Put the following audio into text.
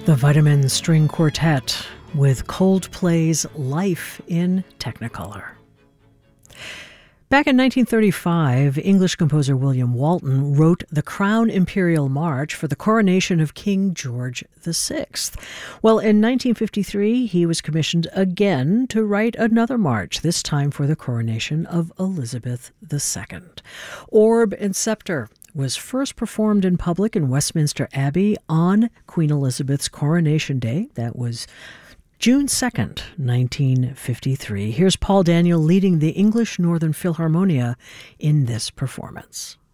The Vitamin String Quartet with Coldplay's Life in Technicolor. Back in 1935, English composer William Walton wrote the Crown Imperial March for the coronation of King George VI. Well, in 1953, he was commissioned again to write another march, this time for the coronation of Elizabeth II. Orb and Scepter was first performed in public in Westminster Abbey on Queen Elizabeth's coronation day. That was June 2nd, 1953. Here's Paul Daniel leading the English Northern Philharmonia in this performance.